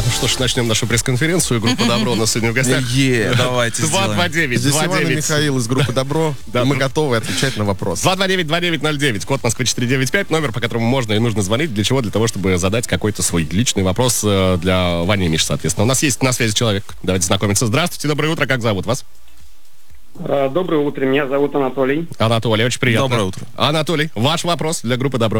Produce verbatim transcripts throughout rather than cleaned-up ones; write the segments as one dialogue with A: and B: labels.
A: что ж, начнем нашу пресс-конференцию. Группа «Добро» у нас сегодня в гостях.
B: Е, давайте
A: два два девять
C: Здесь
A: два
C: Иван и
A: девять.
C: Михаил из группы «Добро».
A: Да.
C: Мы готовы отвечать на вопрос.
A: два два девять два девять ноль девять, код Москвы четыре девять пять, номер, по которому можно и нужно звонить. Для чего? Для того, чтобы задать какой-то свой личный вопрос э, для Вани и Миши, соответственно. У нас есть на связи человек. Давайте знакомиться. Здравствуйте, доброе утро. Как зовут вас?
D: Доброе утро, меня зовут Анатолий.
A: Анатолий, очень приятно.
B: Доброе утро.
A: Анатолий, ваш вопрос для группы «Добро».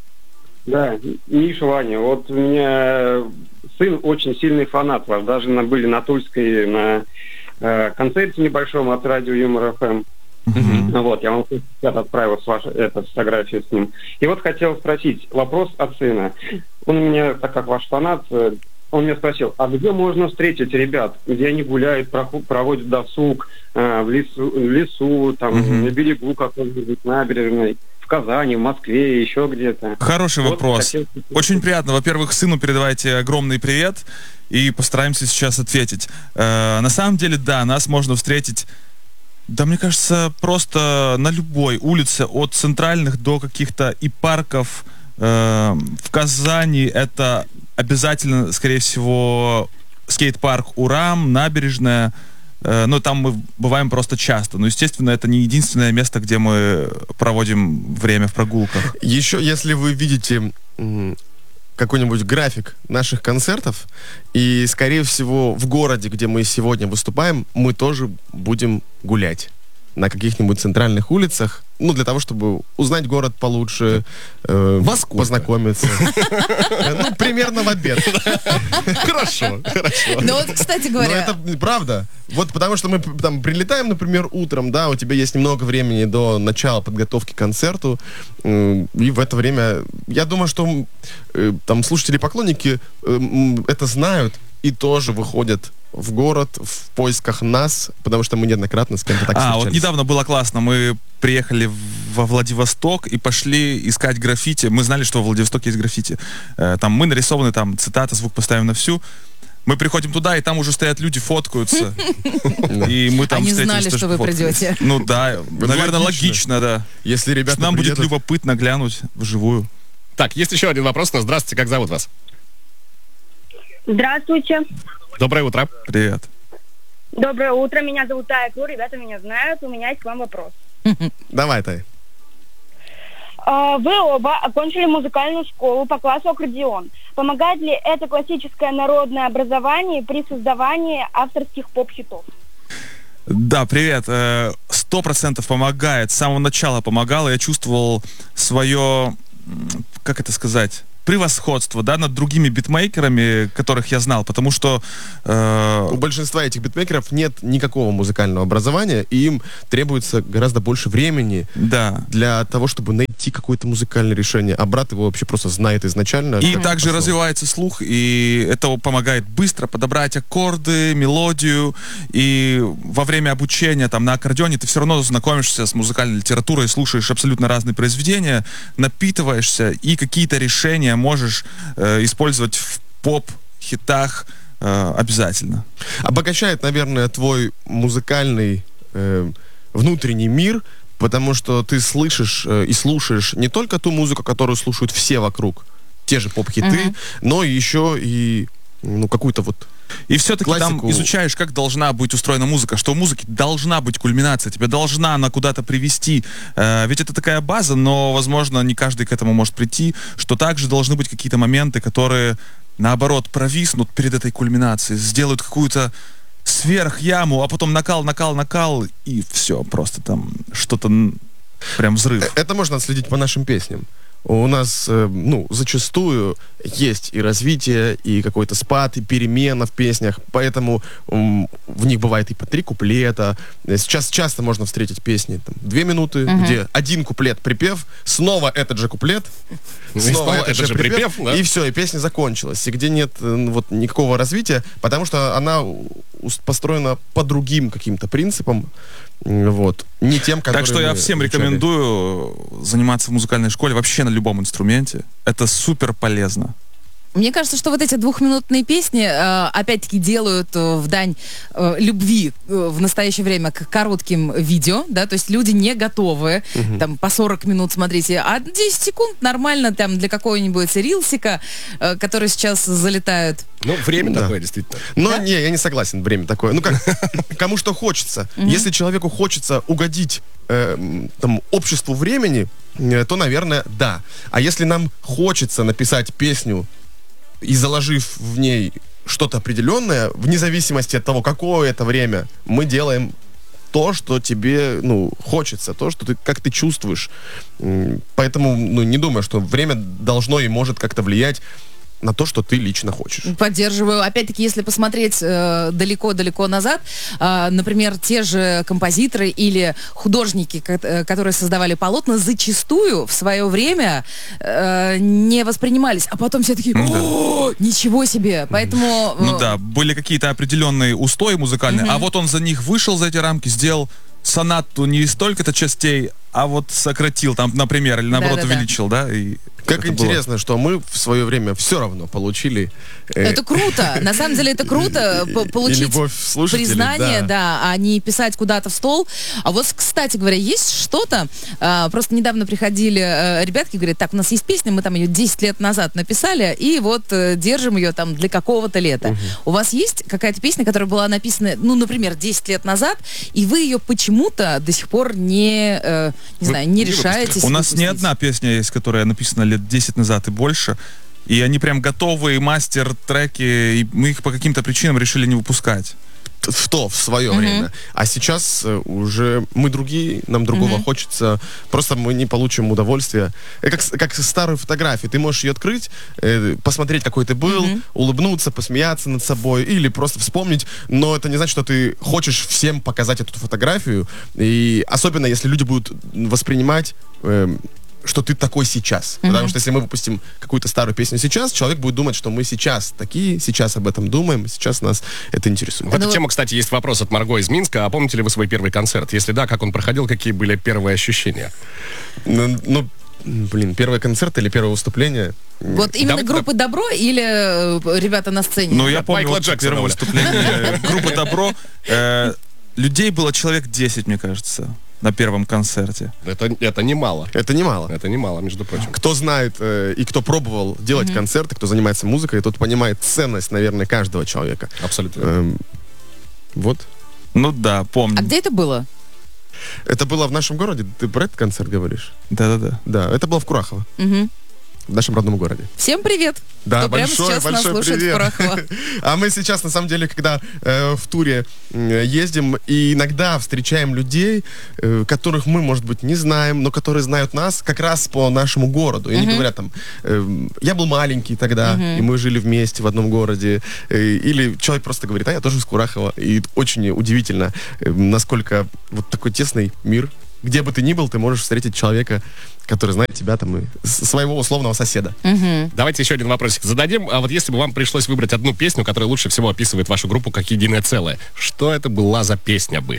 D: Да, Миша, Ваня, вот у меня сын очень сильный фанат ваш. Даже на, были на Тульской на э, концерте небольшом от радио Юмор эф эм. Mm-hmm. Вот, я вам сейчас отправил с вашей, это, фотографию с ним. И вот хотел спросить, вопрос от сына. Он меня, так как ваш фанат, он меня спросил, а где можно встретить ребят, где они гуляют, проводят досуг, э, в лесу, в лесу там, mm-hmm. на берегу какой-нибудь набережной, в Казани, в Москве, еще где-то.
B: Хороший
D: вот
B: вопрос.
D: хотел...
B: Очень приятно. Во-первых, сыну передавайте огромный привет и постараемся сейчас ответить. Э, на самом деле, да, нас можно встретить, да, мне кажется, просто на любой улице, от центральных до каких-то и парков. Э, в Казани это обязательно, скорее всего, скейт-парк «Урам», набережная. Э, но там мы бываем просто часто. Но, естественно, это не единственное место, где мы проводим время в прогулках.
C: Еще, если вы видите м, какой-нибудь график наших концертов, и, скорее всего, в городе, где мы сегодня выступаем, мы тоже будем гулять на каких-нибудь центральных улицах, ну, для того, чтобы узнать город получше, э, познакомиться. Ну, примерно в обед.
A: Хорошо, хорошо.
E: Ну вот, кстати
C: Но
E: говоря...
C: это правда. Вот потому что мы там прилетаем, например, утром, да, у тебя есть немного времени до начала подготовки к концерту, э, и в это время, я думаю, что э, там слушатели-поклонники э, это знают и тоже выходят в город в поисках нас, потому что мы неоднократно с кем-то так
B: А,
C: встречались.
B: вот недавно было классно. Мы приехали во Владивосток и пошли искать граффити. Мы знали, что во Владивостоке есть граффити. Э, там мы нарисованы, там цитата, звук поставим на всю. Мы приходим туда, и там уже стоят люди, фоткаются. И мы там
E: Они
B: встретились,
E: знали,
B: тоже
E: что вы
B: фоткались.
E: придете.
B: Ну да, наверное,
C: логично.
B: логично, да.
C: Если ребята
B: Что нам будет
C: приедут-
B: любопытно глянуть вживую.
A: Так, есть еще один вопрос. у нас. Здравствуйте, как зовут вас?
F: Здравствуйте.
A: Доброе утро.
B: Привет.
F: Доброе утро. Меня зовут Тая Клу. Ребята меня знают. У меня есть к вам вопрос.
C: Давай, Тай.
F: А, Вы оба окончили музыкальную школу по классу аккордеон. Помогает ли это классическое народное образование при создавании авторских поп-хитов?
B: Да, привет. Э, Сто процентов помогает. С самого начала помогало. Я чувствовал свое, м, как это сказать, превосходство, да, над другими битмейкерами, которых я знал, потому что... э,
C: У большинства этих битмейкеров нет никакого музыкального образования, и им требуется гораздо больше времени
B: Да.
C: для того, чтобы найти какое-то музыкальное решение. А брат его вообще просто знает изначально.
B: И
C: как
B: также
C: основу.
B: развивается слух, и это помогает быстро подобрать аккорды, мелодию, и во время обучения там на аккордеоне ты все равно знакомишься с музыкальной литературой, слушаешь абсолютно разные произведения, напитываешься, и какие-то решения можешь э, использовать в поп-хитах э, обязательно.
C: Обогащает, наверное, твой музыкальный э, внутренний мир, потому что ты слышишь э, и слушаешь не только ту музыку, которую слушают все вокруг, те же поп-хиты,
E: Мгм.
C: но еще и ну, какую-то вот...
B: И все-таки там
C: Классику.
B: изучаешь, как должна быть устроена музыка, что у музыки должна быть кульминация, тебя должна она куда-то привести. Э, ведь это такая база, но, возможно, не каждый к этому может прийти, что также должны быть какие-то моменты, которые, наоборот, провиснут перед этой кульминацией, сделают какую-то сверхяму, а потом накал, накал, накал, и все, просто там что-то, м, прям взрыв.
C: Э, Это можно отследить по нашим песням. У нас, э, ну, зачастую есть и развитие, и какой-то спад, и перемена в песнях, поэтому м, в них бывает и по три куплета. Э, Сейчас часто можно встретить песни, там, две минуты,
E: Мгм.
C: где один куплет припев, снова этот же куплет,
A: И снова этот же припев, да.
C: и все, и песня закончилась. И где нет э, ну, вот никакого развития, потому что она у- ус- построена по другим каким-то принципам, м, вот, не тем, которые
B: Так что я
C: мы
B: всем
C: изучали.
B: рекомендую заниматься в музыкальной школе вообще на любом инструменте. Это супер полезно.
E: Мне кажется, что вот эти двухминутные песни э, опять-таки делают э, в дань э, любви э, в настоящее время к коротким видео, да, то есть люди не готовы угу. там по сорок минут смотрите, а десять секунд нормально там для какого-нибудь рилсика, э, который сейчас залетают.
A: Ну, время
C: да.
A: такое, действительно.
C: Но
E: да?
C: не, я не согласен, время такое. Ну как, кому что хочется. Если человеку хочется угодить э, там, обществу времени, э, то, наверное, да. А если нам хочется написать песню и заложив в ней что-то определенное, вне зависимости от того, какое это время, мы делаем то, что тебе, ну, хочется, то, что ты, как ты чувствуешь. Поэтому, ну, не думаю, что время должно и может как-то влиять на то, что ты лично хочешь.
E: Поддерживаю. Опять-таки, если посмотреть э, далеко-далеко назад, э, например, те же композиторы или художники, ко- которые создавали полотна, зачастую в свое время э, не воспринимались, а потом все такие: «О, ничего себе!» Поэтому... Э,
B: Ну да, были какие-то определенные устои музыкальные, а вот он за них вышел, за эти рамки, сделал сонату не столько-то частей, а вот сократил там, например, или наоборот
E: Да-да-да.
B: увеличил, да? И
C: Как
B: это
C: интересно,
B: было.
C: что мы в свое время все равно получили... э,
E: Это круто. На самом деле это круто
C: и-
E: по-
C: и
E: получить
C: любовь слушателей,
E: признание,
C: да.
E: да, а не писать куда-то в стол. А вот, кстати говоря, есть что-то, а, просто недавно приходили а, ребятки, говорят: так, у нас есть песня, мы там ее десять лет назад написали, и вот э, держим ее там для какого-то лета.
C: Мгм.
E: У вас есть какая-то песня, которая была написана, ну, например, десять лет назад, и вы ее почему-то до сих пор не, э, не
A: Вы
E: знаю, не
A: не выпустили?
E: решаетесь
B: У нас не
E: выпустить?
B: одна песня есть, которая написана лет десять назад и больше. И они прям готовые мастер-треки, и мы их по каким-то причинам решили не выпускать.
C: В то, в свое
E: Мгм.
C: время. А сейчас э, уже мы другие, нам другого
E: Мгм.
C: хочется. Просто мы не получим удовольствия. Это как, с- как со старой фотографии. Ты можешь ее открыть, э, посмотреть, какой ты был,
E: Мгм.
C: улыбнуться, посмеяться над собой или просто вспомнить. Но это не значит, что ты хочешь всем показать эту фотографию. И особенно, если люди будут воспринимать... эм, что ты такой сейчас.
E: Мгм.
C: Потому что если мы выпустим какую-то старую песню сейчас, человек будет думать, что мы сейчас такие, сейчас об этом думаем, сейчас нас это интересует.
A: В эту
E: Ну,
A: тему, кстати, есть вопрос от Марго из Минска. А помните ли вы свой первый концерт? Если да, как он проходил, какие были первые ощущения?
C: Ну, ну, блин, первый концерт или первое выступление?
E: Вот именно
A: Да,
E: группы «Добро» или э, ребята на сцене?
B: Ну, я
A: От
B: помню
A: Майкла
B: вот
A: Джексона,
B: первое
A: Оля.
B: выступление группы «Добро». Э, Людей было человек десять, мне кажется, на первом концерте.
A: Это, это немало.
C: Это немало.
A: Это немало, между прочим.
C: Кто знает э, и кто пробовал делать концерты, кто занимается музыкой, тот понимает ценность, наверное, каждого человека.
A: Абсолютно.
C: Эм, вот.
B: Ну да, помню.
E: А где это было?
C: Это было в нашем городе. Ты про этот концерт говоришь?
B: Да-да-да.
C: Да, это было в Курахово,
E: Мгм.
C: в нашем родном городе.
E: Всем привет!
C: Да,
E: Кто прямо
C: большой,
E: сейчас нас
C: большой
E: слушает в
C: привет.
E: Курахово.
C: А мы сейчас, на самом деле, когда э, в туре э, ездим, и иногда встречаем людей, э, которых мы, может быть, не знаем, но которые знают нас как раз по нашему городу. И они говорят там: э, я был маленький тогда, и мы жили вместе в одном городе. Э, или человек просто говорит: а я тоже из Курахова. И очень удивительно, э, насколько вот такой тесный мир. Где бы ты ни был, ты можешь встретить человека, который знает тебя там, и с- своего условного соседа.
E: Мгм.
A: Давайте еще один вопросик зададим. А вот если бы вам пришлось выбрать одну песню, которая лучше всего описывает вашу группу как единое целое, что это была за песня бы?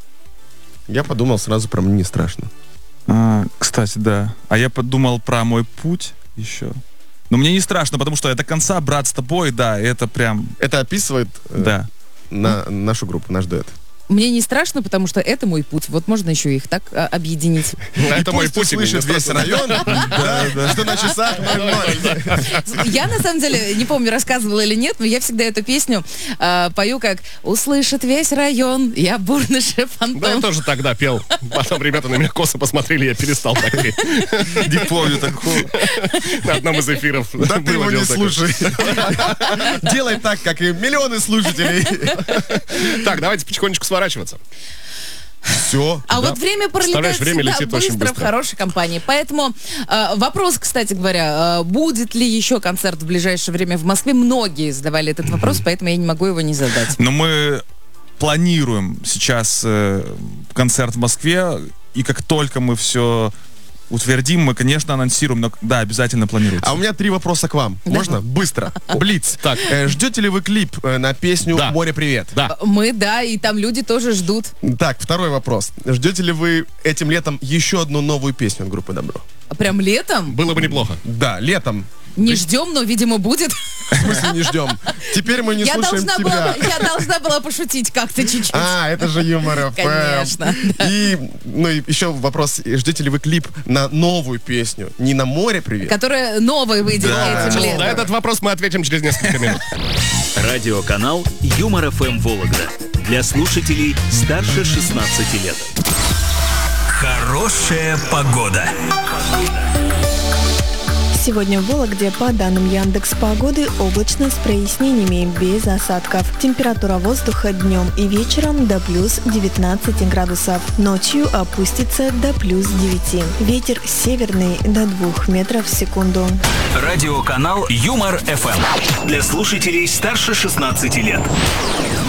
C: Я подумал сразу про «Мне не страшно».
B: А, кстати, да. А я подумал про мой путь еще. Но мне не страшно, потому что я до конца брат с тобой, да, и это прям,
C: Это описывает э,
B: да.
C: на нашу группу, наш дуэт.
E: Мне не страшно, потому что это мой путь. Вот можно еще их так а, объединить.
A: Это мой
C: Пусть
A: путь. и мне
C: услышит весь
A: страшно.
C: район, да, что на часах ноль-ноль.
E: Я, на самом деле, не помню, рассказывала или нет, но я всегда эту песню а, пою как «Услышит весь район, я бурный
A: Да, я
E: фантом».
A: тоже тогда пел. Потом ребята на меня косо посмотрели, я перестал так петь.
B: Не помню такого.
A: На одном из эфиров.
C: Да ты его
A: вывалил
C: не
A: такой.
C: слушай. Делай так, как и миллионы слушателей.
A: Так, давайте потихонечку сворачиваться.
C: Все.
E: А вот время пролетает
A: Представляешь, время
E: всегда
A: летит очень
E: быстро, в
A: быстро.
E: хорошей компании. Поэтому э, вопрос, кстати говоря, э, будет ли еще концерт в ближайшее время в Москве? Многие задавали этот вопрос, поэтому я не могу его не задать.
B: Но мы планируем сейчас э, концерт в Москве, и как только мы все утвердим, мы, конечно, анонсируем, но да, обязательно планируется.
C: А у меня три вопроса к вам.
E: Да.
C: Можно? Быстро. Блиц.
A: Так.
C: Э, Ждете ли вы клип э, на песню
A: Да.
C: «Море, привет»?
A: Да.
E: Мы, да, и там люди тоже ждут.
C: Так, второй вопрос. Ждете ли вы этим летом еще одну новую песню от группы «Добро»?
E: Прям летом.
A: Было бы неплохо.
C: Да, летом.
E: Не ждем, но, видимо, будет.
C: В смысле не ждем? Теперь мы не
E: Я
C: слушаем
E: должна,
C: тебя.
E: была, я должна была пошутить как-то чуть-чуть.
C: А, это же юмор эф эм.
E: Конечно,
C: И, ну, и еще вопрос. Ждете ли вы клип на новую песню? Не на «Море, привет»?
E: Которая новая выйдет
B: Да.
E: этим
A: На
E: летом.
A: этот вопрос мы ответим через несколько минут.
G: Радиоканал Юмор эф эм Вологда. Для слушателей старше шестнадцати лет. Хорошая погода.
H: Сегодня в Вологде, по данным Яндекс.Погоды, облачно с прояснениями, без осадков. Температура воздуха днем и вечером до плюс девятнадцати градусов. Ночью опустится до плюс девяти. Ветер северный до двух метров в секунду.
G: Радиоканал Юмор эф эм. Для слушателей старше шестнадцати лет.